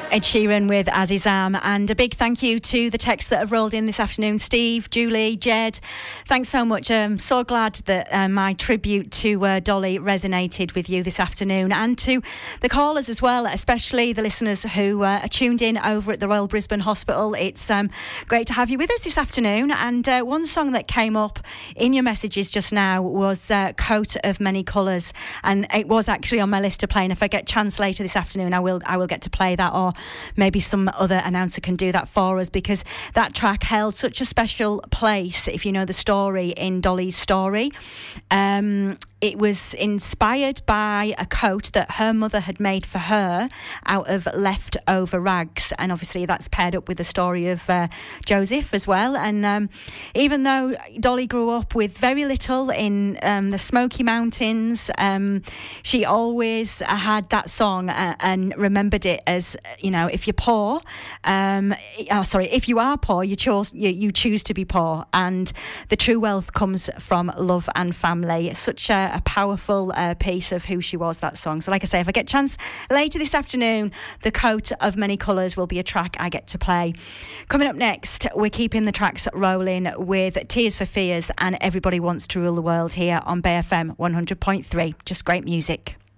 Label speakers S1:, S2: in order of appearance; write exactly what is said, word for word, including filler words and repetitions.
S1: Ed Sheeran with Azizam, and a big thank you to the texts that have rolled in this afternoon. Steve, Julie, Jed, thanks so much. I'm so glad that uh, my tribute to uh, Dolly resonated with you this afternoon, and to the callers as well, especially the listeners who uh, are tuned in over at the Royal Brisbane Hospital. It's um, great to have you with us this afternoon, and uh, one song that came up in your messages just now was uh, Coat of Many Colours, and it was actually on my list to play, and if I get a chance later this afternoon I will I will get to play that, or maybe some other announcer can do that for us, because that track held such a special place, if you know the story, in Dolly's story. Um, it was inspired by a coat that her mother had made for her out of leftover rags, and obviously that's paired up with the story of uh, Joseph as well. And um, even though Dolly grew up with very little in um, the Smoky Mountains, um, she always had that song uh, and remembered it as, you know, if you're poor, um, oh, sorry, if you are poor, you choose you, you choose to be poor, and the true wealth comes from love and family. It's such a, a powerful uh, piece of who she was, that song. So like I say, if I get a chance later this afternoon, The Coat of Many Colours will be a track I get to play. Coming up next, we're keeping the tracks rolling with Tears for Fears and Everybody Wants to Rule the World here on Bay F M one hundred point three. Just great music.